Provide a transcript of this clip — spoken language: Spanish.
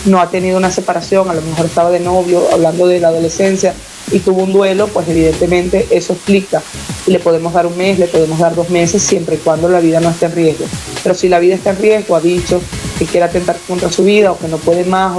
no ha tenido una separación, a lo mejor estaba de novio, hablando de la adolescencia, y tuvo un duelo, pues evidentemente eso explica. Y le podemos dar 1 mes, le podemos dar 2 meses, siempre y cuando la vida no esté en riesgo. Pero si la vida está en riesgo, ha dicho que quiere atentar contra su vida o que no puede más,